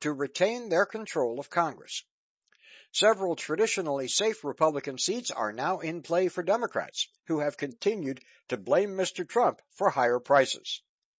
to retain their control of Congress. Several traditionally safe Republican seats are now in play for Democrats, who have continued to blame Mr. Trump for higher prices.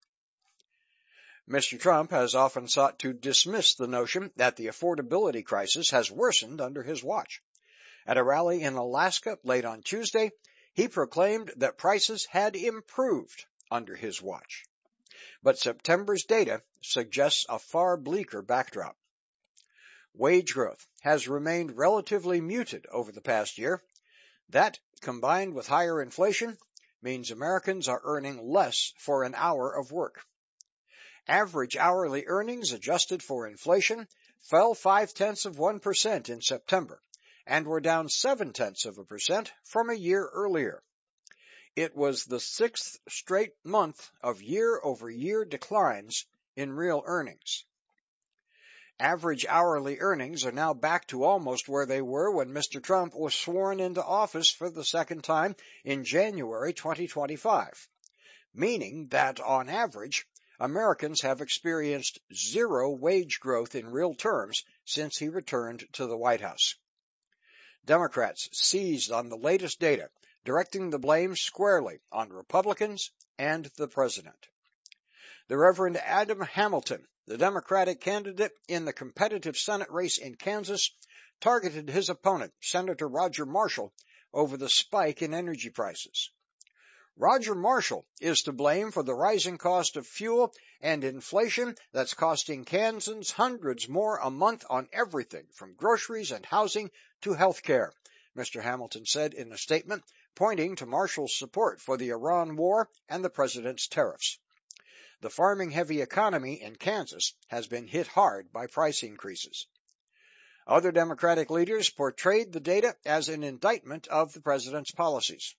Mr. Trump has often sought to dismiss the notion that the affordability crisis has worsened under his watch. At a rally in Alaska late on Tuesday, he proclaimed that prices had improved under his watch. But September's data suggests a far bleaker backdrop. Wage growth has remained relatively muted over the past year. That, combined with higher inflation, means Americans are earning less for an hour of work. Average hourly earnings adjusted for inflation fell 0.5% in September and were down 0.7% from a year earlier. It was the sixth straight month of year-over-year declines in real earnings. Average hourly earnings are now back to almost where they were when Mr. Trump was sworn into office for the second time in January 2025, meaning that, on average, Americans have experienced zero wage growth in real terms since he returned to the White House. Democrats seized on the latest data, directing the blame squarely on Republicans and the president. The Reverend Adam Hamilton, the Democratic candidate in the competitive Senate race in Kansas, targeted his opponent, Senator Roger Marshall, over the spike in energy prices. Roger Marshall is to blame for the rising cost of fuel and inflation that's costing Kansans hundreds more a month on everything from groceries and housing to health care, Mr. Hamilton said in a statement, pointing to Marshall's support for the Iran war and the president's tariffs. The farming-heavy economy in Kansas has been hit hard by price increases. Other Democratic leaders portrayed the data as an indictment of the president's policies.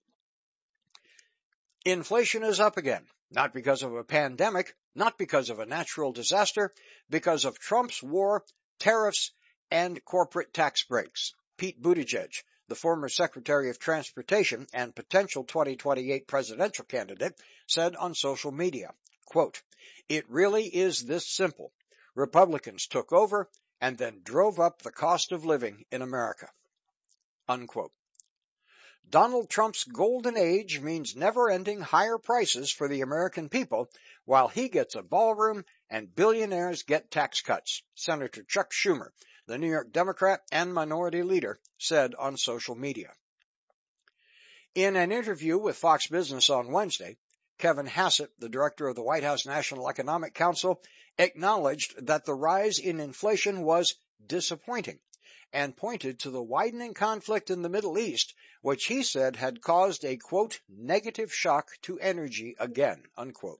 Inflation is up again, not because of a pandemic, not because of a natural disaster, because of Trump's war, tariffs, and corporate tax breaks. Pete Buttigieg, the former Secretary of Transportation and potential 2028 presidential candidate, said on social media, quote, "It really is this simple. Republicans took over and then drove up the cost of living in America." Unquote. Donald Trump's golden age means never-ending higher prices for the American people, while he gets a ballroom and billionaires get tax cuts, Senator Chuck Schumer, the New York Democrat and minority leader, said on social media. In an interview with Fox Business on Wednesday, Kevin Hassett, the director of the White House National Economic Council, acknowledged that the rise in inflation was disappointing and pointed to the widening conflict in the Middle East, which he said had caused a, quote, negative shock to energy again, unquote.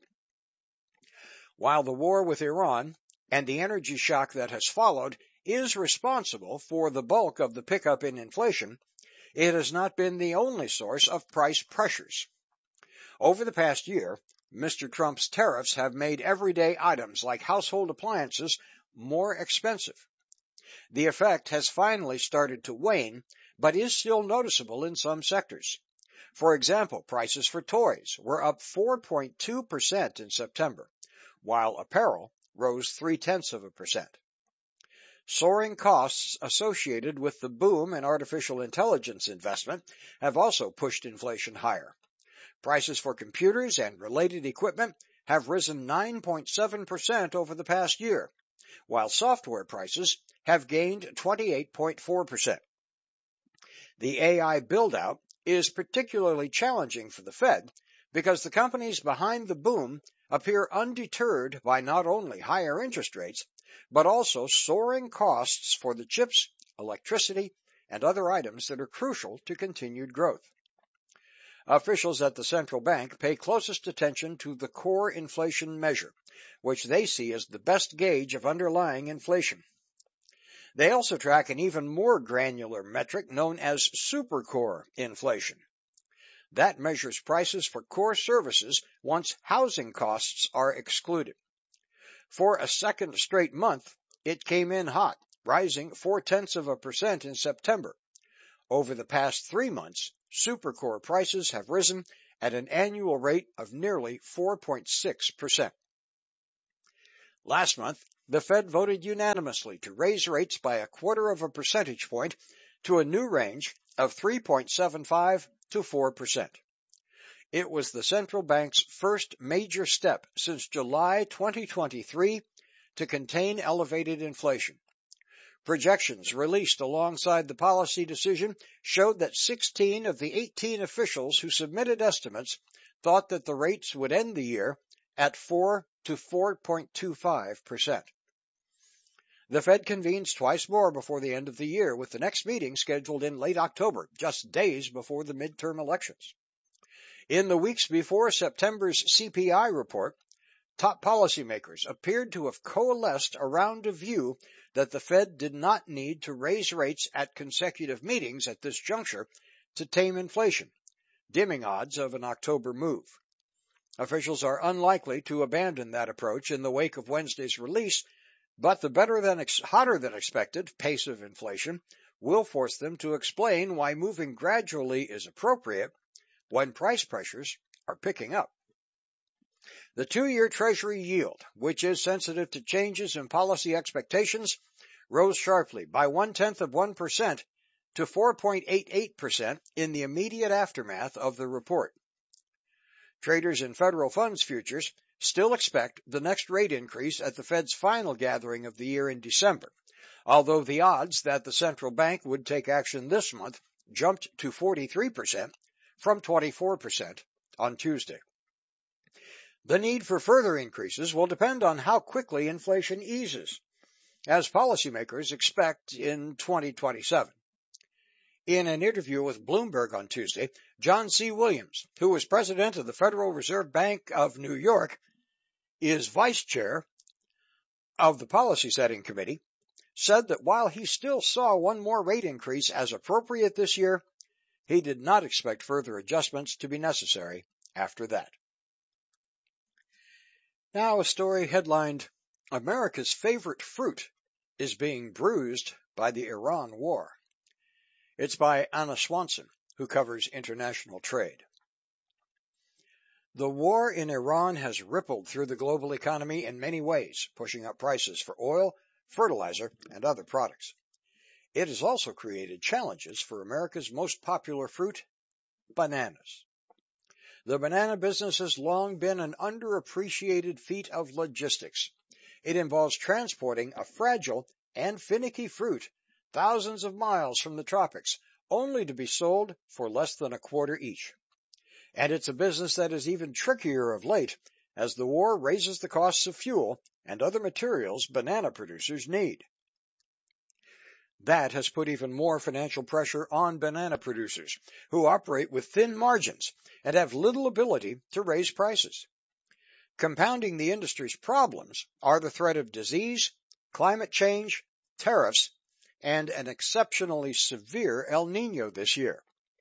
While the war with Iran and the energy shock that has followed is responsible for the bulk of the pickup in inflation, it has not been the only source of price pressures. Over the past year, Mr. Trump's tariffs have made everyday items like household appliances more expensive. The effect has finally started to wane, but is still noticeable in some sectors. For example, prices for toys were up 4.2% in September, while apparel rose 0.3%. Soaring costs associated with the boom in artificial intelligence investment have also pushed inflation higher. Prices for computers and related equipment have risen 9.7% over the past year, while software prices have gained 28.4%. The AI build-out is particularly challenging for the Fed because the companies behind the boom appear undeterred by not only higher interest rates, but also soaring costs for the chips, electricity, and other items that are crucial to continued growth. Officials at the central bank pay closest attention to the core inflation measure, which they see as the best gauge of underlying inflation. They also track an even more granular metric known as supercore inflation. That measures prices for core services once housing costs are excluded. For a second straight month, it came in hot, rising 0.4% in September. Over the past 3 months, supercore prices have risen at an annual rate of nearly 4.6%. Last month, the Fed voted unanimously to raise rates by 0.25 percentage point to a new range of 3.75 to 4%. It was the central bank's first major step since July 2023 to contain elevated inflation. Projections released alongside the policy decision showed that 16 of the 18 officials who submitted estimates thought that the rates would end the year at 4 to 4.25%. The Fed convenes twice more before the end of the year, with the next meeting scheduled in late October, just days before the midterm elections. In the weeks before September's CPI report, top policymakers appeared to have coalesced around a view that the Fed did not need to raise rates at consecutive meetings at this juncture to tame inflation, dimming odds of an October move. Officials are unlikely to abandon that approach in the wake of Wednesday's release, but the hotter than expected pace of inflation will force them to explain why moving gradually is appropriate when price pressures are picking up. The 2-year Treasury yield, which is sensitive to changes in policy expectations, rose sharply by 0.1% to 4.88% in the immediate aftermath of the report. Traders in federal funds futures still expect the next rate increase at the Fed's final gathering of the year in December, although the odds that the central bank would take action this month jumped to 43% from 24% on Tuesday. The need for further increases will depend on how quickly inflation eases, as policymakers expect in 2027. In an interview with Bloomberg on Tuesday, John C. Williams, who was president of the Federal Reserve Bank of New York, is vice chair of the Policy Setting Committee, said that while he still saw one more rate increase as appropriate this year, he did not expect further adjustments to be necessary after that. Now a story headlined, "America's Favorite Fruit is Being Bruised by the Iran War." It's by Anna Swanson, who covers international trade. The war in Iran has rippled through the global economy in many ways, pushing up prices for oil, fertilizer, and other products. It has also created challenges for America's most popular fruit, bananas. The banana business has long been an underappreciated feat of logistics. It involves transporting a fragile and finicky fruit thousands of miles from the tropics, only to be sold for less than a quarter each. And it's a business that is even trickier of late, as the war raises the costs of fuel and other materials banana producers need. That has put even more financial pressure on banana producers, who operate with thin margins and have little ability to raise prices. Compounding the industry's problems are the threat of disease, climate change, tariffs, and an exceptionally severe El Niño this year.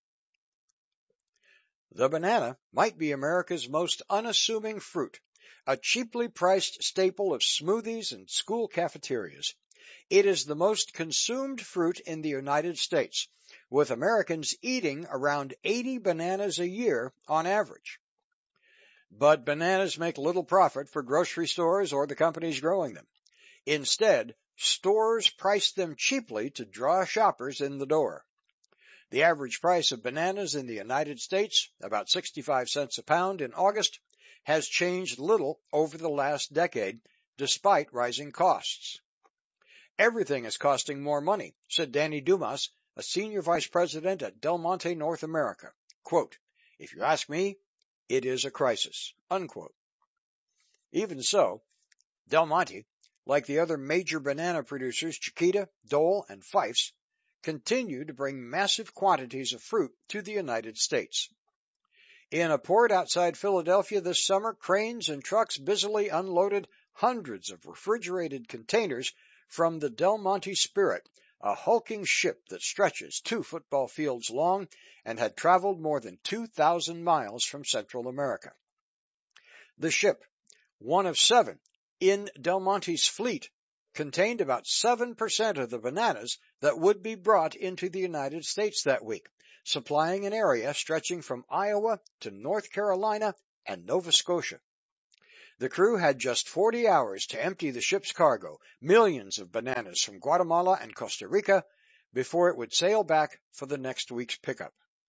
The banana might be America's most unassuming fruit, a cheaply priced staple of smoothies and school cafeterias. It is the most consumed fruit in the United States, with Americans eating around 80 bananas a year on average. But bananas make little profit for grocery stores or the companies growing them. Instead, stores price them cheaply to draw shoppers in the door. The average price of bananas in the United States, about 65 cents a pound in August, has changed little over the last decade, despite rising costs. "Everything is costing more money," said Danny Dumas, a senior vice president at Del Monte North America. Quote, "If you ask me, it is a crisis." Unquote. Even so, Del Monte, like the other major banana producers Chiquita, Dole, and Fifes, continue to bring massive quantities of fruit to the United States. In a port outside Philadelphia this summer, cranes and trucks busily unloaded hundreds of refrigerated containers from the Del Monte Spirit, a hulking ship that stretches 2 football fields long and had traveled more than 2,000 miles from Central America. The ship, one of 7 in Del Monte's fleet, contained about 7% of the bananas that would be brought into the United States that week, supplying an area stretching from Iowa to North Carolina and Nova Scotia. The crew had just 40 hours to empty the ship's cargo, millions of bananas from Guatemala and Costa Rica, before it would sail back for the next week's pickup.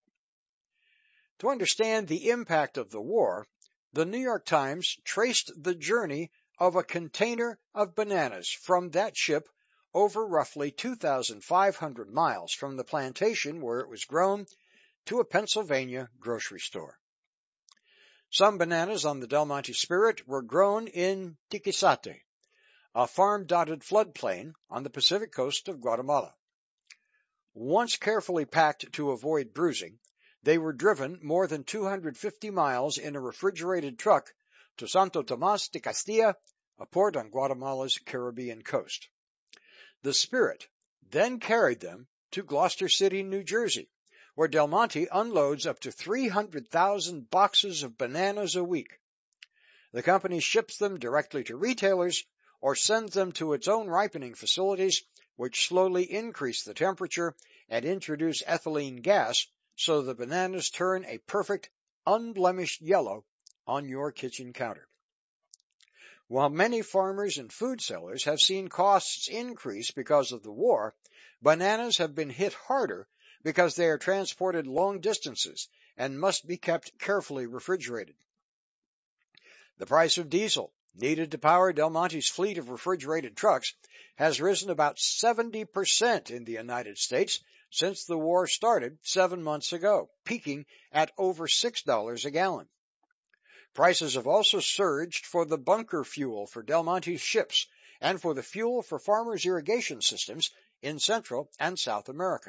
To understand the impact of the war, the New York Times traced the journey of a container of bananas from that ship over roughly 2,500 miles from the plantation where it was grown to a Pennsylvania grocery store. Some bananas on the Del Monte Spirit were grown in Tiquisate, a farm-dotted floodplain on the Pacific coast of Guatemala. Once carefully packed to avoid bruising, they were driven more than 250 miles in a refrigerated truck to Santo Tomas de Castilla, a port on Guatemala's Caribbean coast. The Spirit then carried them to Gloucester City, New Jersey, where Del Monte unloads up to 300,000 boxes of bananas a week. The company ships them directly to retailers or sends them to its own ripening facilities, which slowly increase the temperature and introduce ethylene gas so the bananas turn a perfect, unblemished yellow on your kitchen counter. While many farmers and food sellers have seen costs increase because of the war, bananas have been hit harder because they are transported long distances and must be kept carefully refrigerated. The price of diesel needed to power Del Monte's fleet of refrigerated trucks has risen about 70% in the United States since the war started 7 months ago, peaking at over $6 a gallon. Prices have also surged for the bunker fuel for Del Monte's ships and for the fuel for farmers' irrigation systems in Central and South America.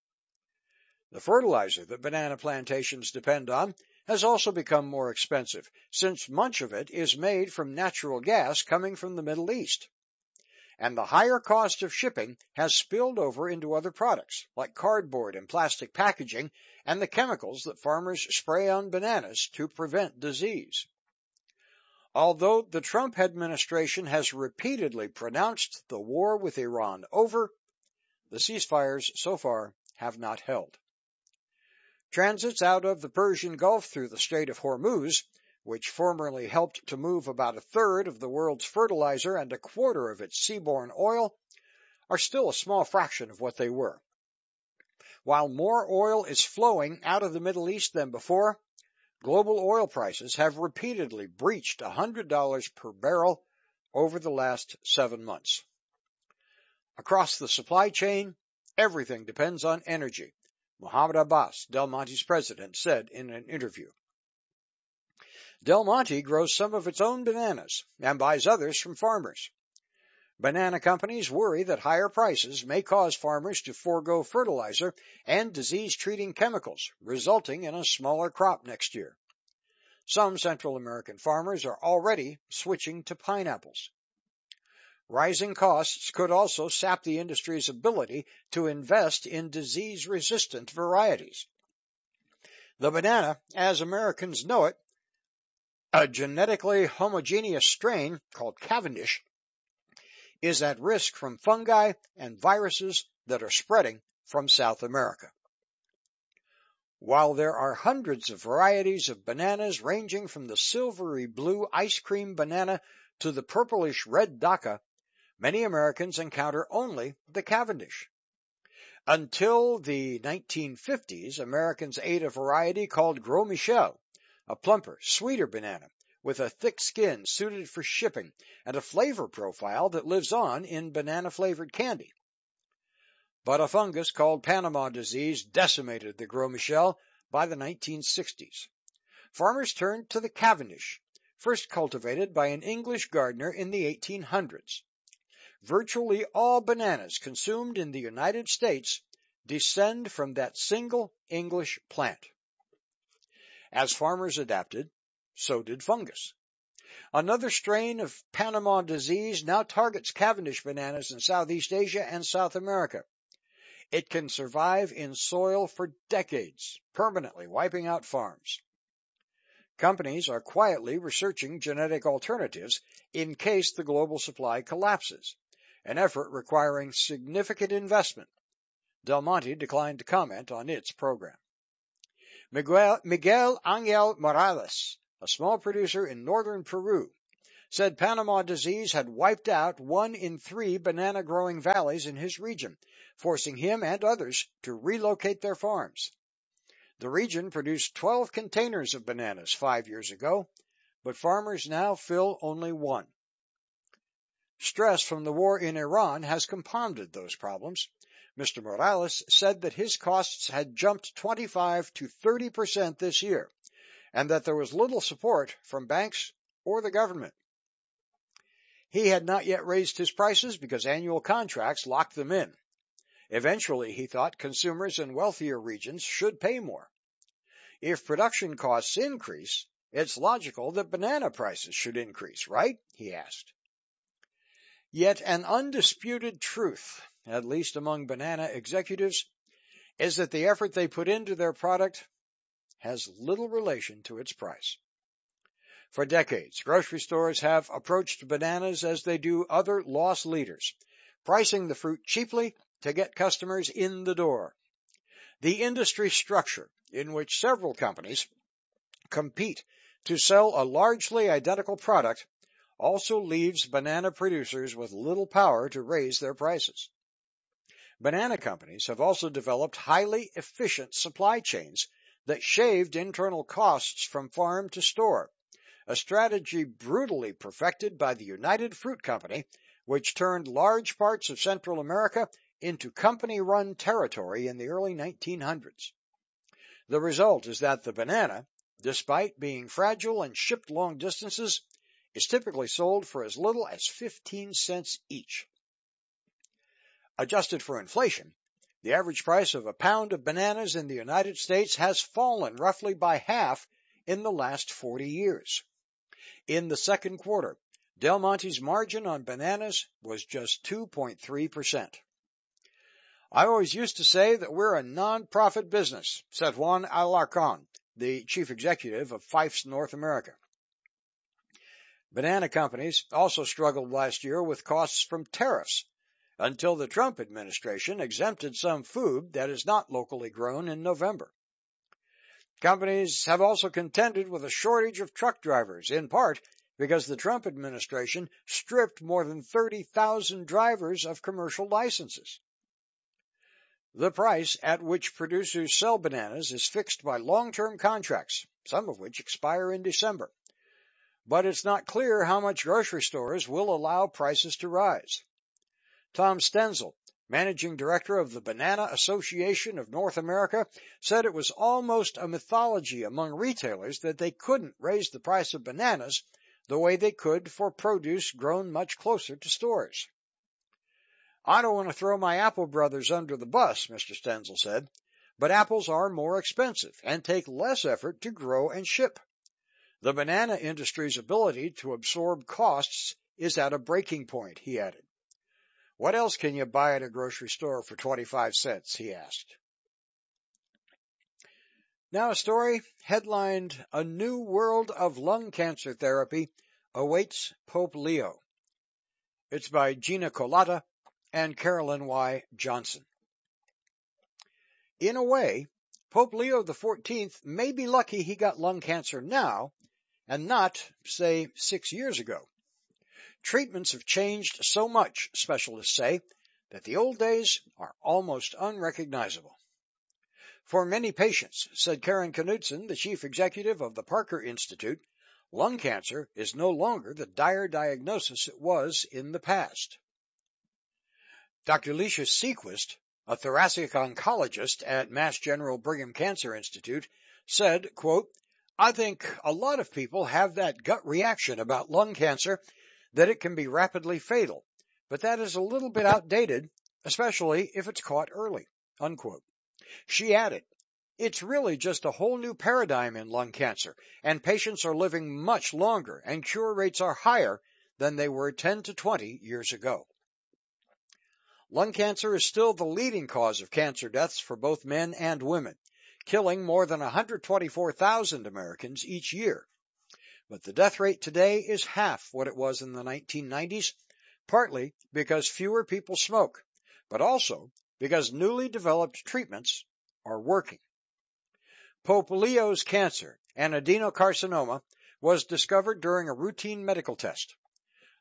The fertilizer that banana plantations depend on has also become more expensive, since much of it is made from natural gas coming from the Middle East. And the higher cost of shipping has spilled over into other products, like cardboard and plastic packaging, and the chemicals that farmers spray on bananas to prevent disease. Although the Trump administration has repeatedly pronounced the war with Iran over, the ceasefires so far have not held. Transits out of the Persian Gulf through the Strait of Hormuz, which formerly helped to move about a third of the world's fertilizer and a quarter of its seaborne oil, are still a small fraction of what they were. While more oil is flowing out of the Middle East than before, global oil prices have repeatedly breached $100 per barrel over the last 7 months. Across the supply chain, everything depends on energy, Mohammed Abbas, Del Monte's president, said in an interview. Del Monte grows some of its own bananas and buys others from farmers. Banana companies worry that higher prices may cause farmers to forego fertilizer and disease-treating chemicals, resulting in a smaller crop next year. Some Central American farmers are already switching to pineapples. Rising costs could also sap the industry's ability to invest in disease-resistant varieties. The banana, as Americans know it, a genetically homogeneous strain called Cavendish, is at risk from fungi and viruses that are spreading from South America. While there are hundreds of varieties of bananas ranging from the silvery blue ice cream banana to the purplish red Daca, many Americans encounter only the Cavendish. Until the 1950s, Americans ate a variety called Gros Michel, a plumper, sweeter banana with a thick skin suited for shipping and a flavor profile that lives on in banana-flavored candy. But a fungus called Panama disease decimated the Gros Michel by the 1960s. Farmers turned to the Cavendish, first cultivated by an English gardener in the 1800s. Virtually all bananas consumed in the United States descend from that single English plant. As farmers adapted, so did fungus. Another strain of Panama disease now targets Cavendish bananas in Southeast Asia and South America. It can survive in soil for decades, permanently wiping out farms. Companies are quietly researching genetic alternatives in case the global supply collapses, an effort requiring significant investment. Del Monte declined to comment on its program. Miguel Angel Morales, a small producer in northern Peru, said Panama disease had wiped out 1 in 3 banana-growing valleys in his region, forcing him and others to relocate their farms. The region produced 12 containers of bananas 5 years ago, but farmers now fill only 1. Stress from the war in Iran has compounded those problems. Mr. Morales said that his costs had jumped 25 to 30% this year, and that there was little support from banks or the government. He had not yet raised his prices because annual contracts locked them in. Eventually, he thought consumers in wealthier regions should pay more. If production costs increase, it's logical that banana prices should increase, right? He asked. Yet an undisputed truth, at least among banana executives, is that the effort they put into their product has little relation to its price. For decades, grocery stores have approached bananas as they do other loss leaders, pricing the fruit cheaply to get customers in the door. The industry structure in which several companies compete to sell a largely identical product also leaves banana producers with little power to raise their prices. Banana companies have also developed highly efficient supply chains that shaved internal costs from farm to store, a strategy brutally perfected by the United Fruit Company, which turned large parts of Central America into company-run territory in the early 1900s. The result is that the banana, despite being fragile and shipped long distances, is typically sold for as little as 15 cents each. Adjusted for inflation, the average price of a pound of bananas in the United States has fallen roughly by half in the last 40 years. In the second quarter, Del Monte's margin on bananas was just 2.3%. I always used to say that we're a non-profit business, said Juan Alarcón, the chief executive of Fife's North America. Banana companies also struggled last year with costs from tariffs until the Trump administration exempted some food that is not locally grown in November. Companies have also contended with a shortage of truck drivers, in part because the Trump administration stripped more than 30,000 drivers of commercial licenses. The price at which producers sell bananas is fixed by long-term contracts, some of which expire in December. But it's not clear how much grocery stores will allow prices to rise. Tom Stenzel, managing director of the Banana Association of North America, said it was almost a mythology among retailers that they couldn't raise the price of bananas the way they could for produce grown much closer to stores. I don't want to throw my apple brothers under the bus, Mr. Stenzel said, but apples are more expensive and take less effort to grow and ship. The banana industry's ability to absorb costs is at a breaking point, he added. What else can you buy at a grocery store for 25 cents, he asked. Now a story headlined, "A New World of Lung Cancer Therapy Awaits Pope Leo." It's by Gina Colata and Carolyn Y. Johnson. In a way, Pope Leo XIV may be lucky he got lung cancer now and not, say, 6 years ago. Treatments have changed so much, specialists say, that the old days are almost unrecognizable. For many patients, said Karen Knudsen, the chief executive of the Parker Institute, lung cancer is no longer the dire diagnosis it was in the past. Dr. Lecia Sequist, a thoracic oncologist at Mass General Brigham Cancer Institute, said, quote, "I think a lot of people have that gut reaction about lung cancer that it can be rapidly fatal, but that is a little bit outdated, especially if it's caught early," unquote. She added, "It's really just a whole new paradigm in lung cancer, and patients are living much longer and cure rates are higher than they were 10 to 20 years ago." Lung cancer is still the leading cause of cancer deaths for both men and women, killing more than 124,000 Americans each year. But the death rate today is half what it was in the 1990s, partly because fewer people smoke, but also because newly developed treatments are working. Pope Leo's cancer, an adenocarcinoma, was discovered during a routine medical test.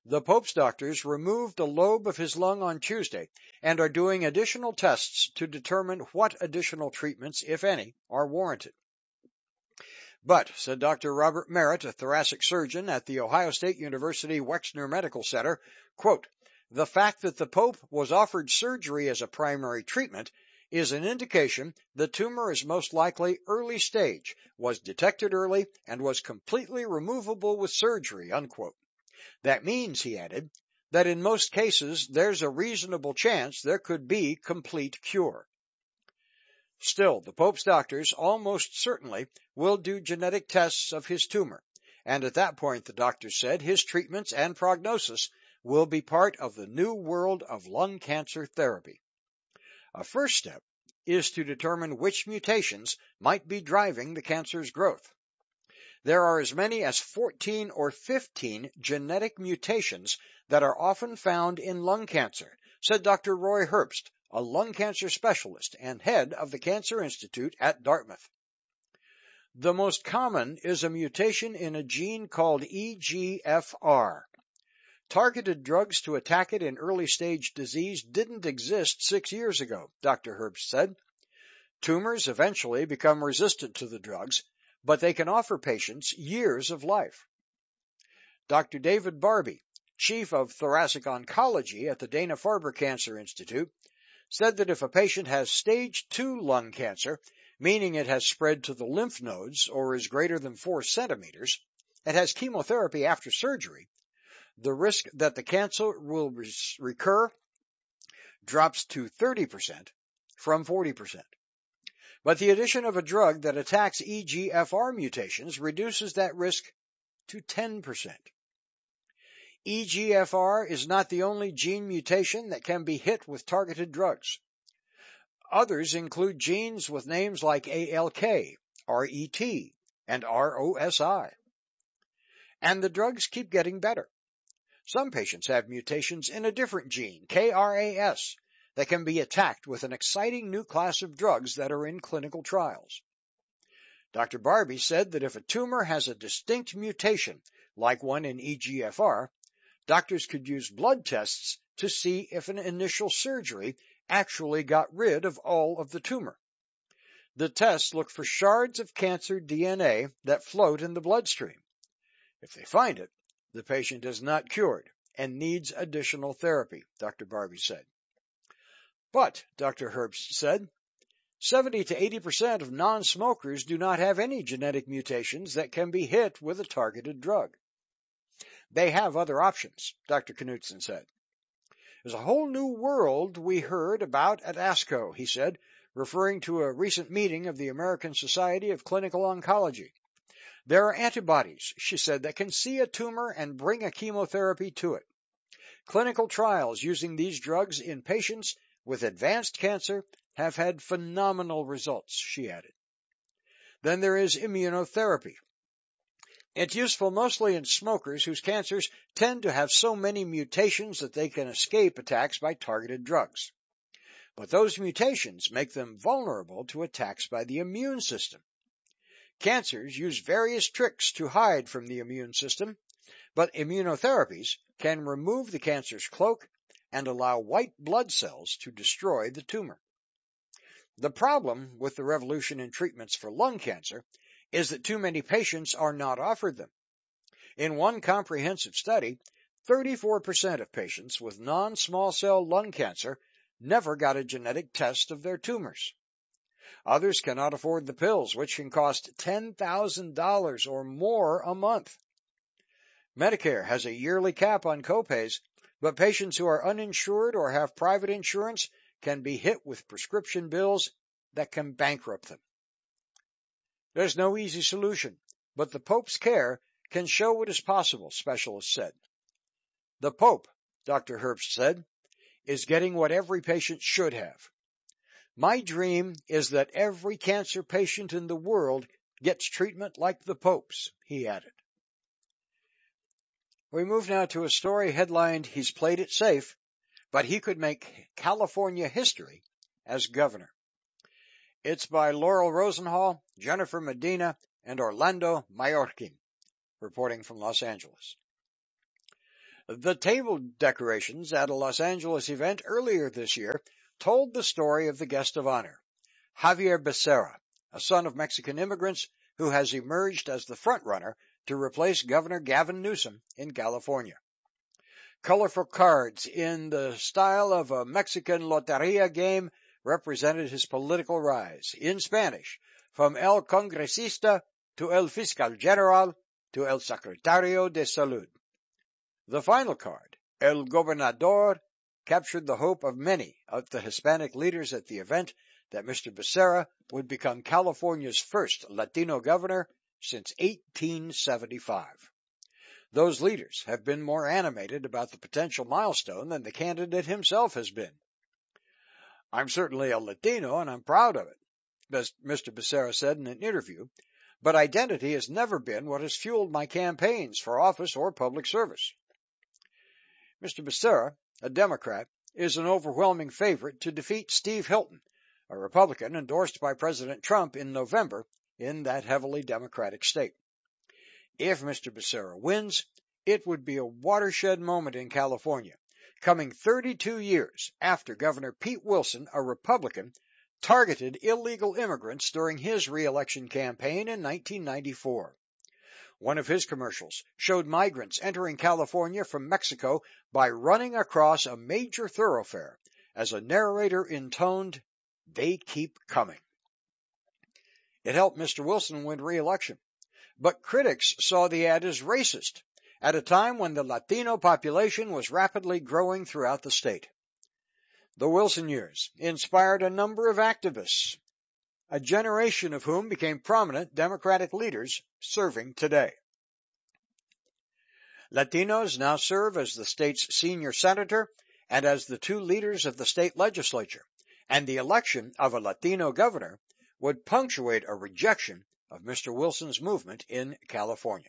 The Pope's doctors removed a lobe of his lung on Tuesday and are doing additional tests to determine what additional treatments, if any, are warranted. But, said Dr. Robert Merritt, a thoracic surgeon at the Ohio State University Wexner Medical Center, quote, "The fact that the Pope was offered surgery as a primary treatment is an indication the tumor is most likely early stage, was detected early, and was completely removable with surgery," unquote. That means, he added, that in most cases there's a reasonable chance there could be complete cure. Still, the Pope's doctors almost certainly will do genetic tests of his tumor, and at that point, the doctors said, his treatments and prognosis will be part of the new world of lung cancer therapy. A first step is to determine which mutations might be driving the cancer's growth. There are as many as 14 or 15 genetic mutations that are often found in lung cancer, said Dr. Roy Herbst, a lung cancer specialist and head of the Cancer Institute at Dartmouth. The most common is a mutation in a gene called EGFR. Targeted drugs to attack it in early-stage disease didn't exist 6 years ago, Dr. Herbst said. Tumors eventually become resistant to the drugs, but they can offer patients years of life. Dr. David Barbie, chief of thoracic oncology at the Dana-Farber Cancer Institute, said that if a patient has stage 2 lung cancer, meaning it has spread to the lymph nodes or is greater than 4 centimeters, and has chemotherapy after surgery, the risk that the cancer will recur drops to 30% from 40%. But the addition of a drug that attacks EGFR mutations reduces that risk to 10%. EGFR is not the only gene mutation that can be hit with targeted drugs. Others include genes with names like ALK, RET, and ROSI. And the drugs keep getting better. Some patients have mutations in a different gene, KRAS, that can be attacked with an exciting new class of drugs that are in clinical trials. Dr. Barbie said that if a tumor has a distinct mutation, like one in EGFR, doctors could use blood tests to see if an initial surgery actually got rid of all of the tumor. The tests look for shards of cancer DNA that float in the bloodstream. If they find it, the patient is not cured and needs additional therapy, Dr. Barbie said. But, Dr. Herbst said, 70 to 80% of non-smokers do not have any genetic mutations that can be hit with a targeted drug. They have other options, Dr. Knudsen said. There's a whole new world we heard about at ASCO, he said, referring to a recent meeting of the American Society of Clinical Oncology. There are antibodies, she said, that can see a tumor and bring a chemotherapy to it. Clinical trials using these drugs in patients with advanced cancer have had phenomenal results, she added. Then there is immunotherapy. It's useful mostly in smokers whose cancers tend to have so many mutations that they can escape attacks by targeted drugs. But those mutations make them vulnerable to attacks by the immune system. Cancers use various tricks to hide from the immune system, but immunotherapies can remove the cancer's cloak and allow white blood cells to destroy the tumor. The problem with the revolution in treatments for lung cancer is that too many patients are not offered them. In one comprehensive study, 34% of patients with non-small cell lung cancer never got a genetic test of their tumors. Others cannot afford the pills, which can cost $10,000 or more a month. Medicare has a yearly cap on copays, but patients who are uninsured or have private insurance can be hit with prescription bills that can bankrupt them. There's no easy solution, but the Pope's care can show what is possible, specialists said. The Pope, Dr. Herbst said, is getting what every patient should have. My dream is that every cancer patient in the world gets treatment like the Pope's, he added. We move now to a story headlined, "He's Played It Safe, but he could make California history as governor." It's by Laurel Rosenhall, Jennifer Medina, and Orlando Mayorkin, reporting from Los Angeles. The table decorations at a Los Angeles event earlier this year told the story of the guest of honor, Javier Becerra, a son of Mexican immigrants who has emerged as the frontrunner to replace Governor Gavin Newsom in California. Colorful cards in the style of a Mexican loteria game represented his political rise, in Spanish, from El Congresista to El Fiscal General to El Secretario de Salud. The final card, El Gobernador, captured the hope of many of the Hispanic leaders at the event that Mr. Becerra would become California's first Latino governor since 1875. Those leaders have been more animated about the potential milestone than the candidate himself has been. I'm certainly a Latino and I'm proud of it, Mr. Becerra said in an interview, but identity has never been what has fueled my campaigns for office or public service. Mr. Becerra, a Democrat, is an overwhelming favorite to defeat Steve Hilton, a Republican endorsed by President Trump in November in that heavily Democratic state. If Mr. Becerra wins, it would be a watershed moment in California, coming 32 years after Governor Pete Wilson, a Republican, targeted illegal immigrants during his re-election campaign in 1994. One of his commercials showed migrants entering California from Mexico by running across a major thoroughfare as a narrator intoned, "They keep coming." It helped Mr. Wilson win re-election, but critics saw the ad as racist at a time when the Latino population was rapidly growing throughout the state. The Wilson years inspired a number of activists, a generation of whom became prominent Democratic leaders serving today. Latinos now serve as the state's senior senator and as the two leaders of the state legislature, and the election of a Latino governor would punctuate a rejection of Mr. Wilson's movement in California.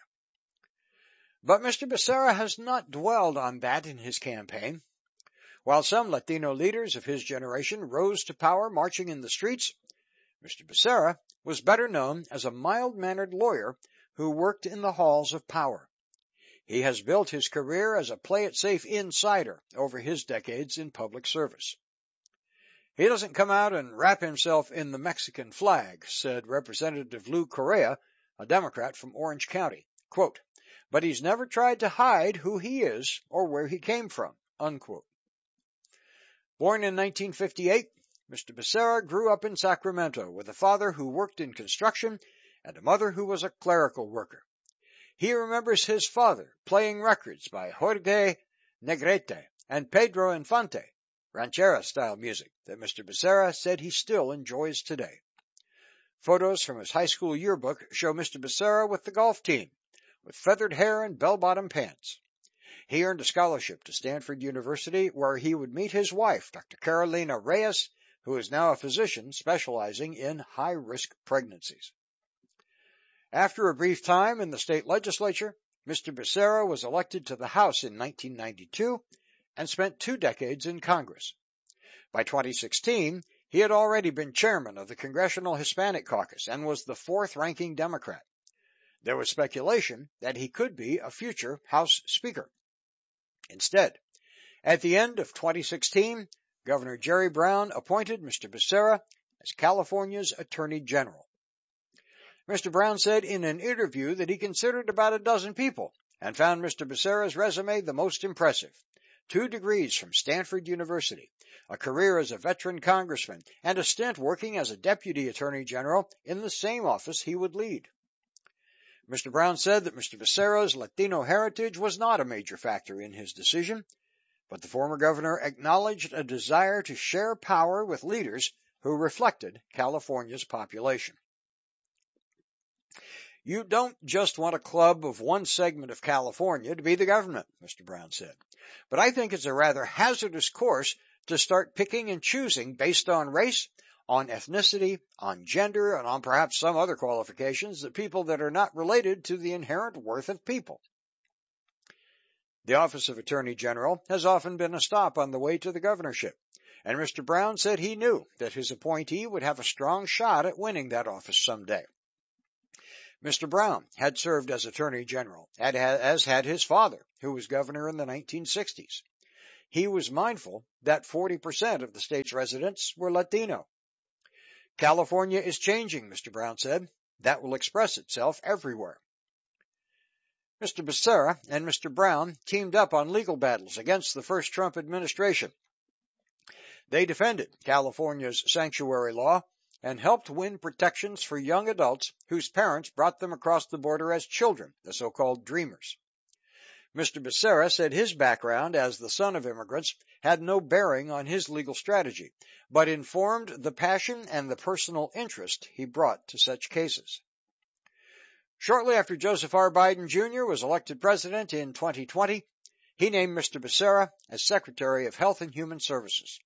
But Mr. Becerra has not dwelled on that in his campaign. While some Latino leaders of his generation rose to power marching in the streets, Mr. Becerra was better known as a mild-mannered lawyer who worked in the halls of power. He has built his career as a play-it-safe insider over his decades in public service. He doesn't come out and wrap himself in the Mexican flag, said Representative Lou Correa, a Democrat from Orange County. Quote, "But he's never tried to hide who he is or where he came from." Unquote. Born in 1958, Mr. Becerra grew up in Sacramento with a father who worked in construction and a mother who was a clerical worker. He remembers his father playing records by Jorge Negrete and Pedro Infante, ranchera-style music that Mr. Becerra said he still enjoys today. Photos from his high school yearbook show Mr. Becerra with the golf team, with feathered hair and bell-bottom pants. He earned a scholarship to Stanford University, where he would meet his wife, Dr. Carolina Reyes, who is now a physician specializing in high-risk pregnancies. After a brief time in the state legislature, Mr. Becerra was elected to the House in 1992 and spent 2 decades in Congress. By 2016, he had already been chairman of the Congressional Hispanic Caucus and was the 4th-ranking Democrat. There was speculation that he could be a future House Speaker. Instead, at the end of 2016, Governor Jerry Brown appointed Mr. Becerra as California's Attorney General. Mr. Brown said in an interview that he considered about a dozen people and found Mr. Becerra's resume the most impressive. 2 degrees from Stanford University, a career as a veteran congressman, and a stint working as a deputy attorney general in the same office he would lead. Mr. Brown said that Mr. Becerra's Latino heritage was not a major factor in his decision, but the former governor acknowledged a desire to share power with leaders who reflected California's population. You don't just want a club of one segment of California to be the government, Mr. Brown said, but I think it's a rather hazardous course to start picking and choosing based on race, on ethnicity, on gender, and on perhaps some other qualifications, the people that are not related to the inherent worth of people. The office of Attorney General has often been a stop on the way to the governorship, and Mr. Brown said he knew that his appointee would have a strong shot at winning that office someday. Mr. Brown had served as Attorney General, as had his father, who was governor in the 1960s. He was mindful that 40% of the state's residents were Latino. California is changing, Mr. Brown said. That will express itself everywhere. Mr. Becerra and Mr. Brown teamed up on legal battles against the first Trump administration. They defended California's sanctuary law and helped win protections for young adults whose parents brought them across the border as children, the so-called dreamers. Mr. Becerra said his background as the son of immigrants had no bearing on his legal strategy, but informed the passion and the personal interest he brought to such cases. Shortly after Joseph R. Biden Jr. was elected president in 2020, he named Mr. Becerra as Secretary of Health and Human Services.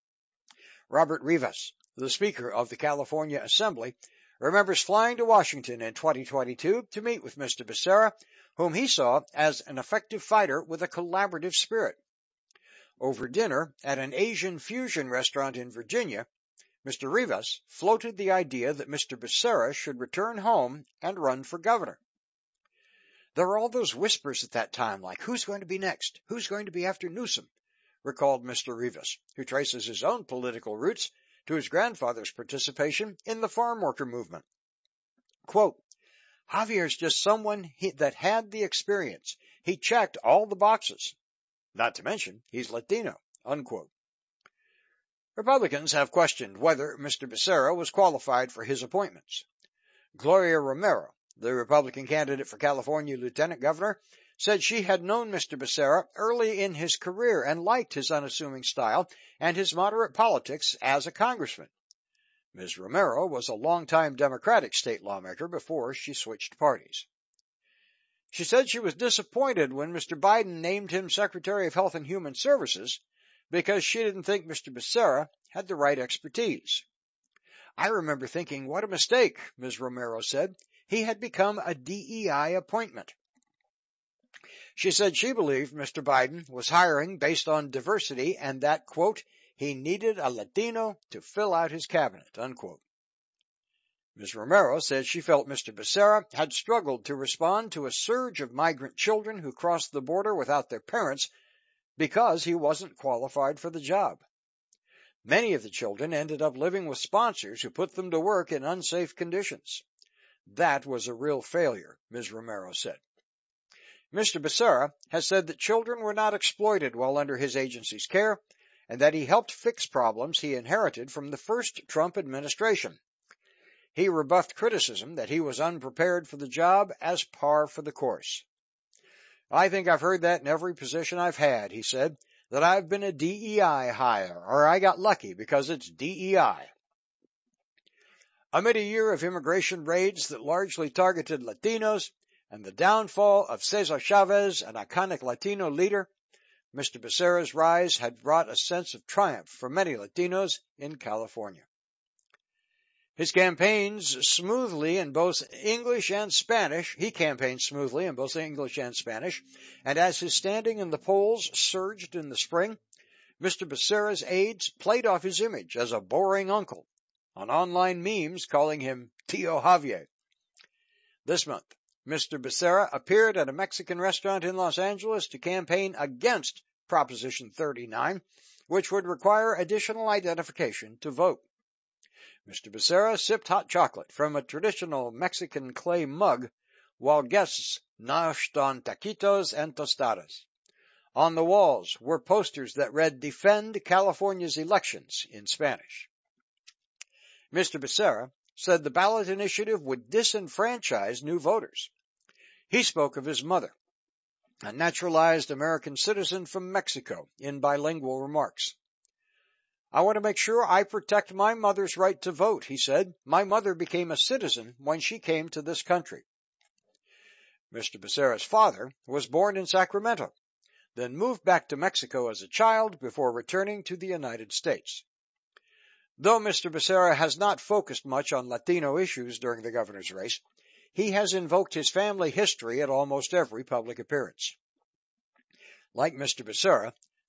Robert Rivas, the Speaker of the California Assembly, remembers flying to Washington in 2022 to meet with Mr. Becerra, whom he saw as an effective fighter with a collaborative spirit. Over dinner at an Asian fusion restaurant in Virginia, Mr. Rivas floated the idea that Mr. Becerra should return home and run for governor. There were all those whispers at that time, like, who's going to be next? Who's going to be after Newsom? Recalled Mr. Rivas, who traces his own political roots to his grandfather's participation in the farm worker movement. Quote, Javier's just someone that had the experience. He checked all the boxes. Not to mention, he's Latino, unquote. Republicans have questioned whether Mr. Becerra was qualified for his appointments. Gloria Romero, the Republican candidate for California lieutenant governor, said she had known Mr. Becerra early in his career and liked his unassuming style and his moderate politics as a congressman. Ms. Romero was a longtime Democratic state lawmaker before she switched parties. She said she was disappointed when Mr. Biden named him Secretary of Health and Human Services because she didn't think Mr. Becerra had the right expertise. I remember thinking, what a mistake, Ms. Romero said. He had become a DEI appointment. She said she believed Mr. Biden was hiring based on diversity and that, quote, he needed a Latino to fill out his cabinet, unquote. Ms. Romero said she felt Mr. Becerra had struggled to respond to a surge of migrant children who crossed the border without their parents because he wasn't qualified for the job. Many of the children ended up living with sponsors who put them to work in unsafe conditions. That was a real failure, Ms. Romero said. Mr. Becerra has said that children were not exploited while under his agency's care and that he helped fix problems he inherited from the first Trump administration. He rebuffed criticism that he was unprepared for the job as par for the course. I think I've heard that in every position I've had, he said, that I've been a DEI hire, or I got lucky because it's DEI. Amid a year of immigration raids that largely targeted Latinos and the downfall of Cesar Chavez, an iconic Latino leader, Mr. Becerra's rise had brought a sense of triumph for many Latinos in California. His campaigns smoothly in both English and Spanish. He campaigned smoothly in both English and Spanish, and as his standing in the polls surged in the spring, Mr. Becerra's aides played off his image as a boring uncle on online memes calling him Tío Javier. This month, Mr. Becerra appeared at a Mexican restaurant in Los Angeles to campaign against Proposition 39, which would require additional identification to vote. Mr. Becerra sipped hot chocolate from a traditional Mexican clay mug while guests noshed on taquitos and tostadas. On the walls were posters that read, Defend California's Elections in Spanish. Mr. Becerra said the ballot initiative would disenfranchise new voters. He spoke of his mother, a naturalized American citizen from Mexico, in bilingual remarks. I want to make sure I protect my mother's right to vote, he said. My mother became a citizen when she came to this country. Mr. Becerra's father was born in Sacramento, then moved back to Mexico as a child before returning to the United States. Though Mr. Becerra has not focused much on Latino issues during the governor's race, he has invoked his family history at almost every public appearance. Like Mr. Becerra,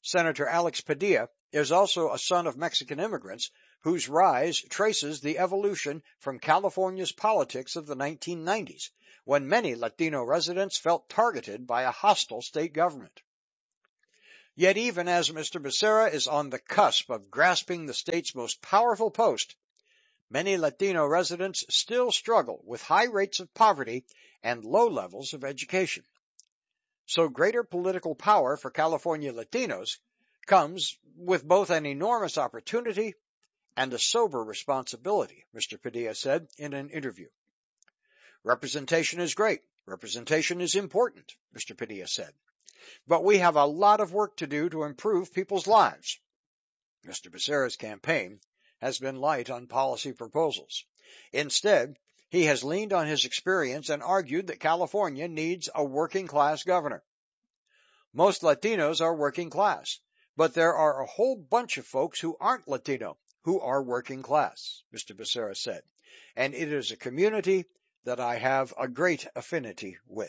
Senator Alex Padilla is also a son of Mexican immigrants whose rise traces the evolution from California's politics of the 1990s, when many Latino residents felt targeted by a hostile state government. Yet even as Mr. Becerra is on the cusp of grasping the state's most powerful post, many Latino residents still struggle with high rates of poverty and low levels of education. So greater political power for California Latinos comes with both an enormous opportunity and a sober responsibility, Mr. Padilla said in an interview. Representation is great. Representation is important, Mr. Padilla said. But we have a lot of work to do to improve people's lives. Mr. Becerra's campaign has been light on policy proposals. Instead, he has leaned on his experience and argued that California needs a working-class governor. Most Latinos are working class, but there are a whole bunch of folks who aren't Latino who are working class, Mr. Becerra said, and it is a community that I have a great affinity with.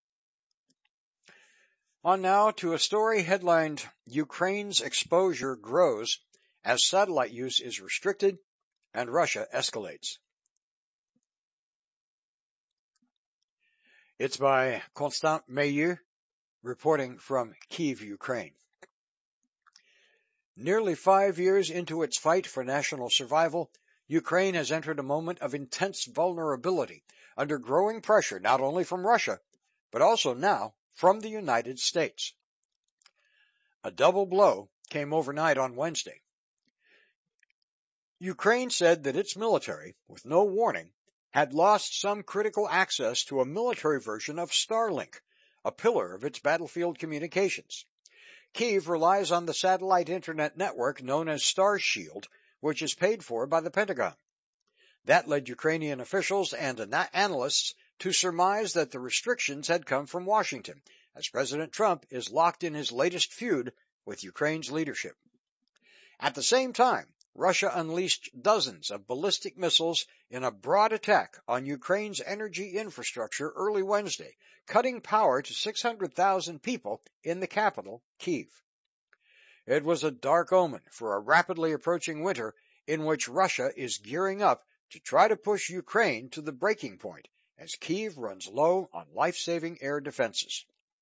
On now to a story headlined, Ukraine's exposure grows as satellite use is restricted and Russia escalates. It's by Constant Meilleur, reporting from Kyiv, Ukraine. Nearly 5 years into its fight for national survival, Ukraine has entered a moment of intense vulnerability under growing pressure not only from Russia, but also now from the United States. A double blow came overnight on Wednesday. Ukraine said that its military, with no warning, had lost some critical access to a military version of Starlink, a pillar of its battlefield communications. Kyiv relies on the satellite internet network known as Starshield, which is paid for by the Pentagon. That led Ukrainian officials and analysts to surmise that the restrictions had come from Washington, as President Trump is locked in his latest feud with Ukraine's leadership. At the same time, Russia unleashed dozens of ballistic missiles in a broad attack on Ukraine's energy infrastructure early Wednesday, cutting power to 600,000 people in the capital, Kyiv. It was a dark omen for a rapidly approaching winter in which Russia is gearing up to try to push Ukraine to the breaking point as Kyiv runs low on life-saving air defenses.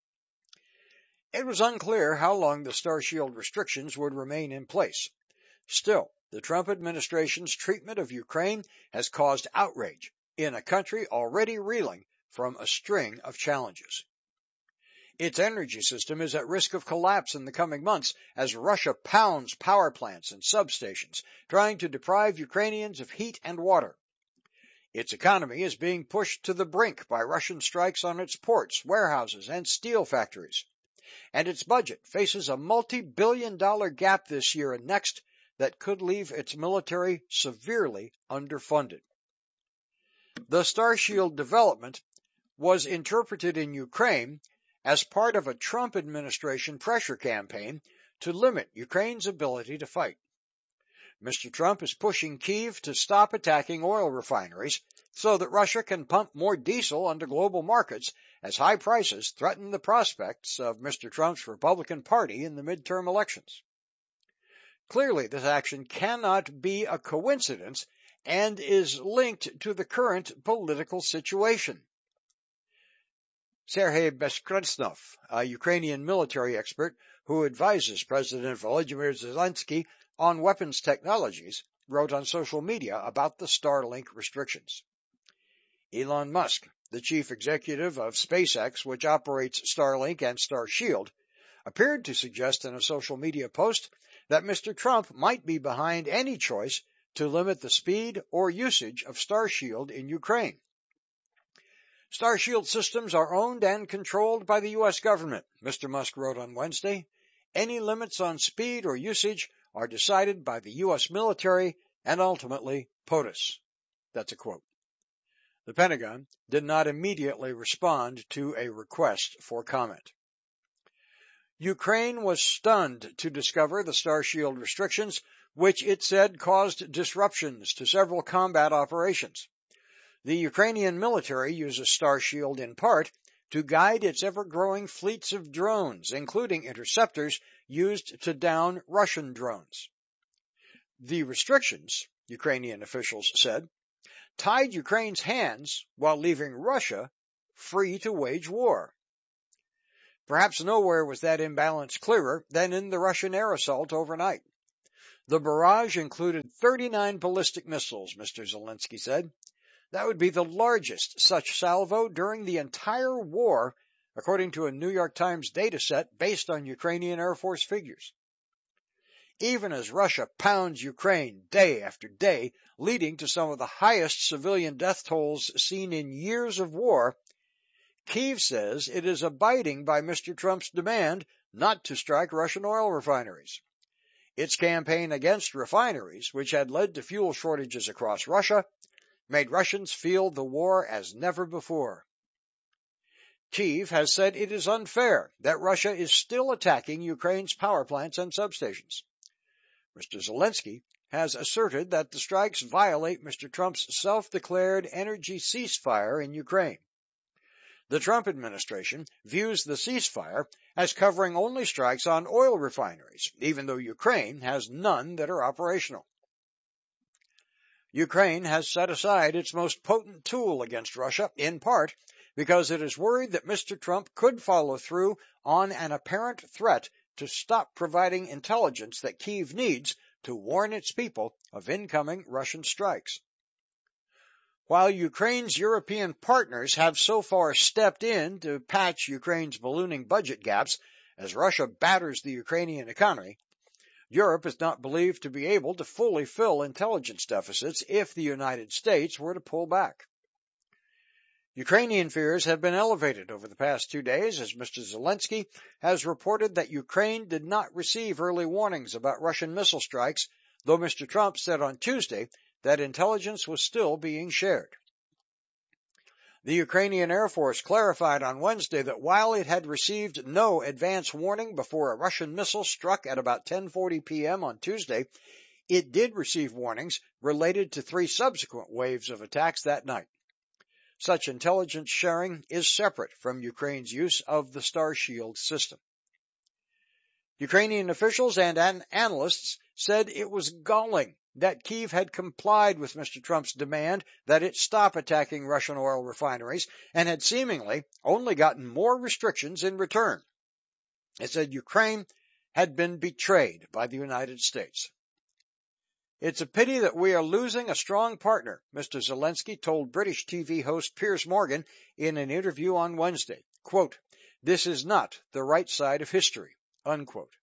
It was unclear how long the Starshield restrictions would remain in place. Still, the Trump administration's treatment of Ukraine has caused outrage in a country already reeling from a string of challenges. Its energy system is at risk of collapse in the coming months as Russia pounds power plants and substations, trying to deprive Ukrainians of heat and water. Its economy is being pushed to the brink by Russian strikes on its ports, warehouses, and steel factories. And its budget faces a multi-billion-dollar gap this year and next that could leave its military severely underfunded. The Starshield development was interpreted in Ukraine as part of a Trump administration pressure campaign to limit Ukraine's ability to fight. Mr. Trump is pushing Kyiv to stop attacking oil refineries so that Russia can pump more diesel onto global markets as high prices threaten the prospects of Mr. Trump's Republican Party in the midterm elections. Clearly, this action cannot be a coincidence and is linked to the current political situation. Sergei Bezkretsnov, a Ukrainian military expert who advises President Volodymyr Zelensky on weapons technologies, wrote on social media about the Starlink restrictions. Elon Musk, the chief executive of SpaceX, which operates Starlink and Starshield, appeared to suggest in a social media post that Mr. Trump might be behind any choice to limit the speed or usage of Starshield in Ukraine. Starshield systems are owned and controlled by the U.S. government, Mr. Musk wrote on Wednesday. Any limits on speed or usage are decided by the U.S. military and ultimately POTUS. That's a quote. The Pentagon did not immediately respond to a request for comment. Ukraine was stunned to discover the Starshield restrictions, which it said caused disruptions to several combat operations. The Ukrainian military uses Starshield in part to guide its ever-growing fleets of drones, including interceptors, used to down Russian drones. The restrictions, Ukrainian officials said, tied Ukraine's hands while leaving Russia free to wage war. Perhaps nowhere was that imbalance clearer than in the Russian air assault overnight. The barrage included 39 ballistic missiles, Mr. Zelensky said. That would be the largest such salvo during the entire war, according to a New York Times data set based on Ukrainian Air Force figures. Even as Russia pounds Ukraine day after day, leading to some of the highest civilian death tolls seen in years of war, Kyiv says it is abiding by Mr. Trump's demand not to strike Russian oil refineries. Its campaign against refineries, which had led to fuel shortages across Russia, made Russians feel the war as never before. Kyiv has said it is unfair that Russia is still attacking Ukraine's power plants and substations. Mr. Zelensky has asserted that the strikes violate Mr. Trump's self-declared energy ceasefire in Ukraine. The Trump administration views the ceasefire as covering only strikes on oil refineries, even though Ukraine has none that are operational. Ukraine has set aside its most potent tool against Russia, in part because it is worried that Mr. Trump could follow through on an apparent threat to stop providing intelligence that Kyiv needs to warn its people of incoming Russian strikes. While Ukraine's European partners have so far stepped in to patch Ukraine's ballooning budget gaps as Russia batters the Ukrainian economy, Europe is not believed to be able to fully fill intelligence deficits if the United States were to pull back. Ukrainian fears have been elevated over the past 2 days as Mr. Zelensky has reported that Ukraine did not receive early warnings about Russian missile strikes, though Mr. Trump said on Tuesday that intelligence was still being shared. The Ukrainian Air Force clarified on Wednesday that while it had received no advance warning before a Russian missile struck at about 10:40 p.m. on Tuesday, it did receive warnings related to 3 subsequent waves of attacks that night. Such intelligence sharing is separate from Ukraine's use of the Starshield system. Ukrainian officials and analysts said it was galling that Kyiv had complied with Mr. Trump's demand that it stop attacking Russian oil refineries and had seemingly only gotten more restrictions in return. It said Ukraine had been betrayed by the United States. It's a pity that we are losing a strong partner, Mr. Zelensky told British TV host Piers Morgan in an interview on Wednesday. Quote, "This is not the right side of history," unquote.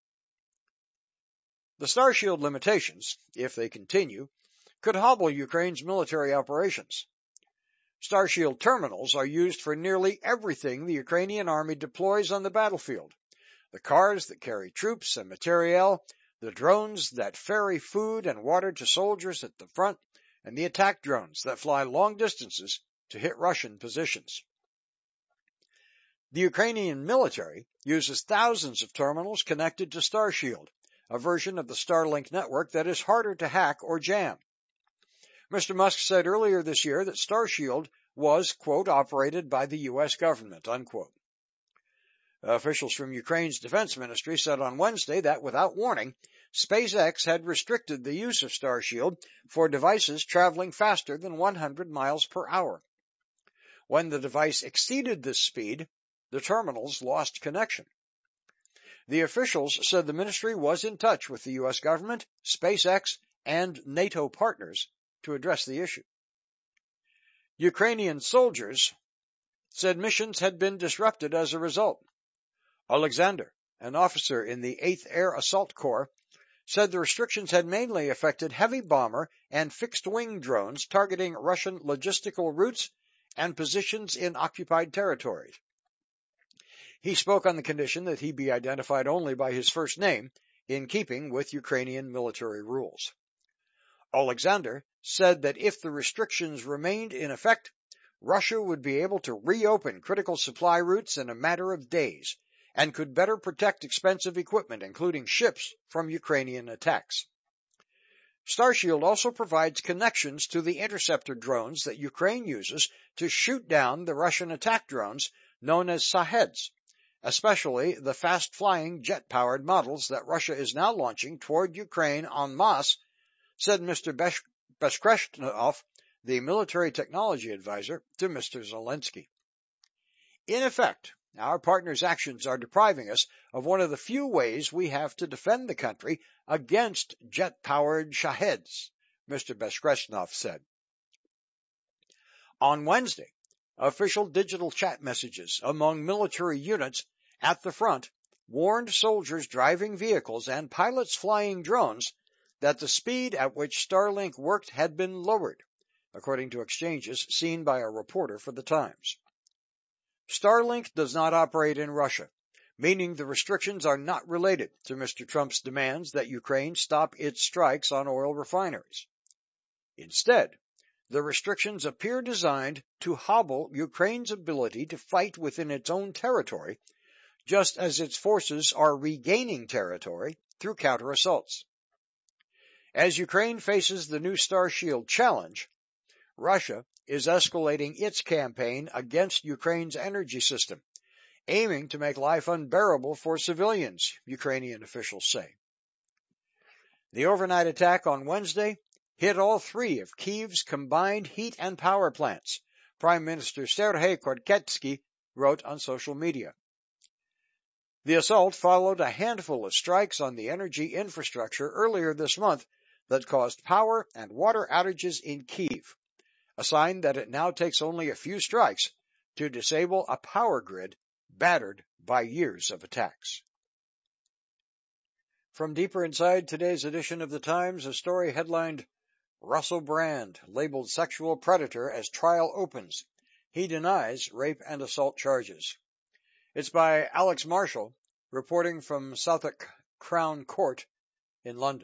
The Starshield limitations, if they continue, could hobble Ukraine's military operations. Starshield terminals are used for nearly everything the Ukrainian army deploys on the battlefield. The cars that carry troops and materiel, the drones that ferry food and water to soldiers at the front, and the attack drones that fly long distances to hit Russian positions. The Ukrainian military uses thousands of terminals connected to Starshield, a version of the Starlink network that is harder to hack or jam. Mr. Musk said earlier this year that Starshield was, quote, operated by the U.S. government, unquote. Officials from Ukraine's defense ministry said on Wednesday that, without warning, SpaceX had restricted the use of Starshield for devices traveling faster than 100 miles per hour. When the device exceeded this speed, the terminals lost connection. The officials said the ministry was in touch with the U.S. government, SpaceX, and NATO partners to address the issue. Ukrainian soldiers said missions had been disrupted as a result. Alexander, an officer in the 8th Air Assault Corps, said the restrictions had mainly affected heavy bomber and fixed-wing drones targeting Russian logistical routes and positions in occupied territories. He spoke on the condition that he be identified only by his first name, in keeping with Ukrainian military rules. Alexander said that if the restrictions remained in effect, Russia would be able to reopen critical supply routes in a matter of days and could better protect expensive equipment, including ships, from Ukrainian attacks. Starshield also provides connections to the interceptor drones that Ukraine uses to shoot down the Russian attack drones known as Shaheds, especially the fast-flying jet-powered models that Russia is now launching toward Ukraine en masse, said Mr. Bezhkresnov, the military technology advisor to Mr. Zelensky. In effect, our partners' actions are depriving us of one of the few ways we have to defend the country against jet-powered Shaheds, Mr. Bezhkresnov said. On Wednesday, official digital chat messages among military units at the front warned soldiers driving vehicles and pilots flying drones that the speed at which Starlink worked had been lowered, according to exchanges seen by a reporter for the Times. Starlink does not operate in Russia, meaning the restrictions are not related to Mr. Trump's demands that Ukraine stop its strikes on oil refineries. Instead, the restrictions appear designed to hobble Ukraine's ability to fight within its own territory, just as its forces are regaining territory through counter-assaults. As Ukraine faces the new Starshield challenge, Russia is escalating its campaign against Ukraine's energy system, aiming to make life unbearable for civilians, Ukrainian officials say. The overnight attack on Wednesday hit all three of Kyiv's combined heat and power plants, Prime Minister Serhiy Korketsky wrote on social media. The assault followed a handful of strikes on the energy infrastructure earlier this month that caused power and water outages in Kyiv, a sign that it now takes only a few strikes to disable a power grid battered by years of attacks. From deeper inside today's edition of the Times, a story headlined, Russell Brand labeled sexual predator as trial opens. He denies rape and assault charges. It's by Alex Marshall, reporting from Southwark Crown Court in London.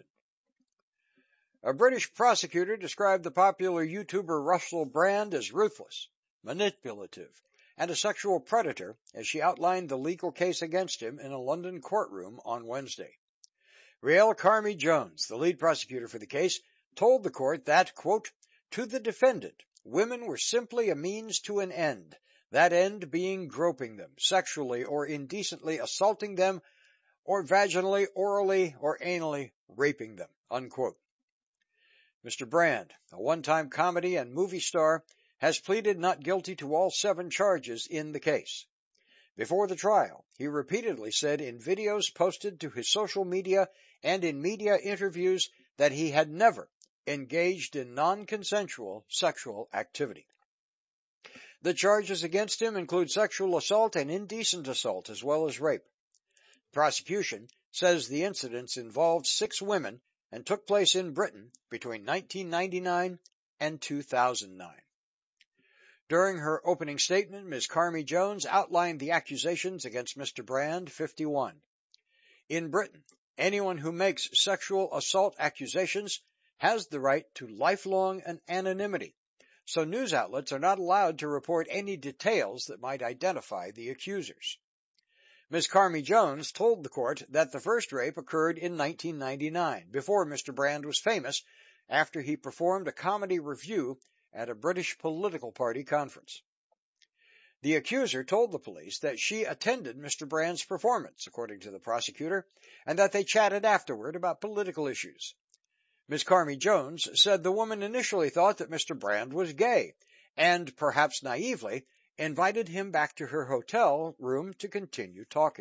A British prosecutor described the popular YouTuber Russell Brand as ruthless, manipulative, and a sexual predator as she outlined the legal case against him in a London courtroom on Wednesday. Riel Carmi Jones, the lead prosecutor for the case, told the court that, quote, to the defendant, women were simply a means to an end, that end being groping them, sexually or indecently assaulting them, or vaginally, orally, or anally raping them, unquote. Mr. Brand, a one-time comedy and movie star, has pleaded not guilty to all 7 charges in the case. Before the trial, he repeatedly said in videos posted to his social media and in media interviews that he had never engaged in non-consensual sexual activity. The charges against him include sexual assault and indecent assault, as well as rape. The prosecution says the incidents involved 6 women and took place in Britain between 1999 and 2009. During her opening statement, Ms. Carmi Jones outlined the accusations against Mr. Brand, 51. In Britain, anyone who makes sexual assault accusations has the right to lifelong anonymity, so news outlets are not allowed to report any details that might identify the accusers. Ms. Carmi Jones told the court that the first rape occurred in 1999, before Mr. Brand was famous, after he performed a comedy review at a British political party conference. The accuser told the police that she attended Mr. Brand's performance, according to the prosecutor, and that they chatted afterward about political issues. Ms. Carmi Jones said the woman initially thought that Mr. Brand was gay, and, perhaps naively, invited him back to her hotel room to continue talking.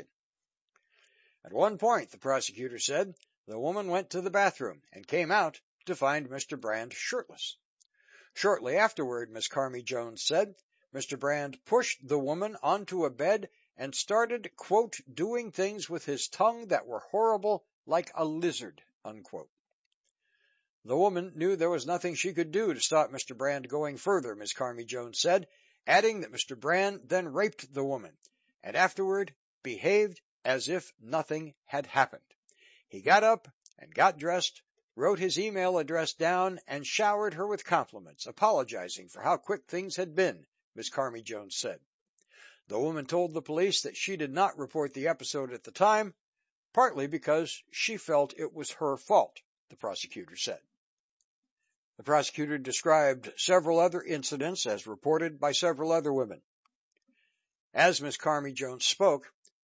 At one point, the prosecutor said, the woman went to the bathroom and came out to find Mr. Brand shirtless. Shortly afterward, Ms. Carmi Jones said, Mr. Brand pushed the woman onto a bed and started, quote, doing things with his tongue that were horrible like a lizard, unquote. The woman knew there was nothing she could do to stop Mr. Brand going further, Ms. Carmi Jones said, adding that Mr. Brand then raped the woman and afterward behaved as if nothing had happened. He got up and got dressed, wrote his email address down, and showered her with compliments, apologizing for how quick things had been, Ms. Carmi Jones said. The woman told the police that she did not report the episode at the time, partly because she felt it was her fault, the prosecutor said. The prosecutor described several other incidents as reported by several other women. As Ms. Carmi Jones spoke,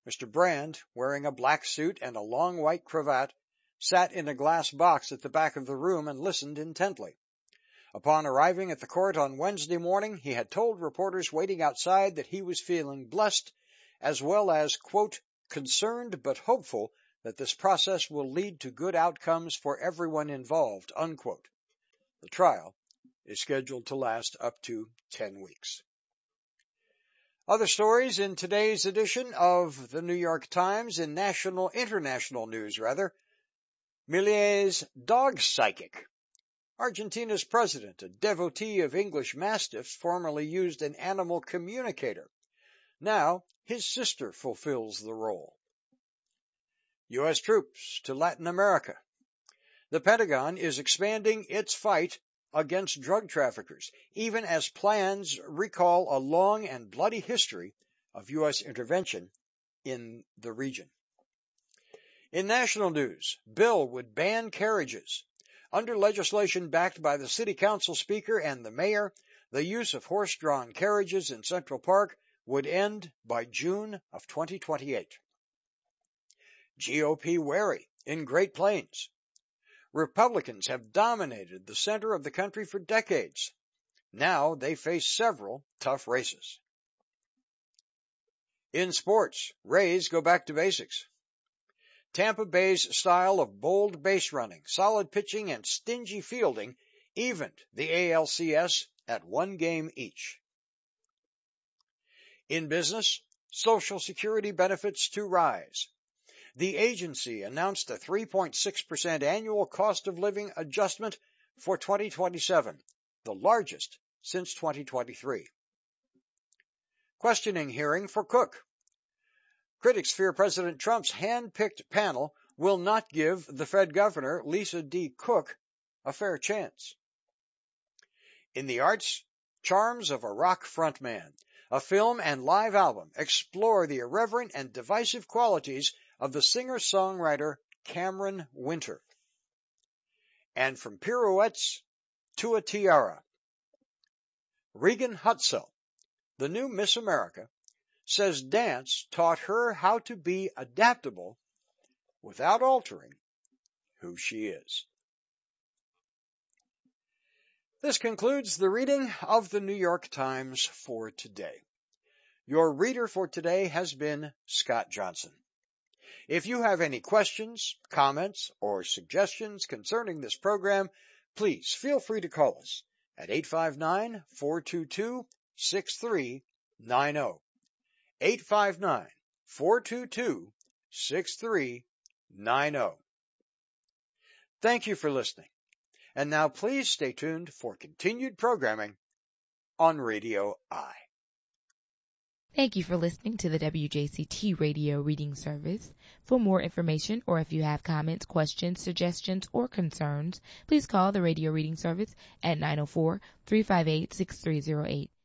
Mr. Brand, wearing a black suit and a long white cravat, sat in a glass box at the back of the room and listened intently. Upon arriving at the court on Wednesday morning, he had told reporters waiting outside that he was feeling blessed, as well as, quote, concerned but hopeful that this process will lead to good outcomes for everyone involved, unquote. The trial is scheduled to last up to 10 weeks. Other stories in today's edition of the New York Times in international news. Milei's dog psychic. Argentina's president, a devotee of English Mastiffs, formerly used an animal communicator. Now, his sister fulfills the role. U.S. troops to Latin America. The Pentagon is expanding its fight against drug traffickers, even as plans recall a long and bloody history of U.S. intervention in the region. In national news, bill would ban carriages. Under legislation backed by the City Council Speaker and the Mayor, the use of horse-drawn carriages in Central Park would end by June of 2028. GOP wary in Great Plains. Republicans have dominated the center of the country for decades. Now they face several tough races. In sports, Rays go back to basics. Tampa Bay's style of bold base running, solid pitching, and stingy fielding evened the ALCS at 1 game each. In business, Social Security benefits to rise. The agency announced a 3.6% annual cost of living adjustment for 2027, the largest since 2023. Questioning hearing for Cook. Critics fear President Trump's hand-picked panel will not give the Fed Governor, Lisa D. Cook, a fair chance. In the arts, Charms of a Rock Frontman, a film and live album, explore the irreverent and divisive qualities of the singer-songwriter Cameron Winter. And from pirouettes to a tiara, Regan Hutzel, the new Miss America, says dance taught her how to be adaptable without altering who she is. This concludes the reading of the New York Times for today. Your reader for today has been Scott Johnson. If you have any questions, comments, or suggestions concerning this program, please feel free to call us at 859-422-6390. 859-422-6390. Thank you for listening. And now please stay tuned for continued programming on Radio I. Thank you for listening to the WJCT Radio Reading Service. For more information or if you have comments, questions, suggestions, or concerns, please call the Radio Reading Service at 904-358-6308.